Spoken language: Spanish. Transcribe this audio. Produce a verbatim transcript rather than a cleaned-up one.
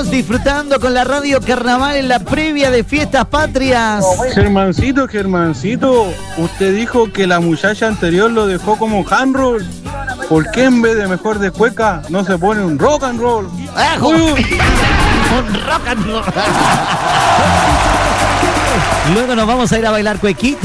estamos disfrutando con la Radio Carnaval en la previa de Fiestas Patrias. Germancito, Germancito, usted dijo que la muchacha anterior lo dejó como hand roll. ¿Por qué en vez de mejor de cueca no se pone un rock and roll? ¡Ah, Uy, uy. un rock and roll! Luego nos vamos a ir a bailar cuequita.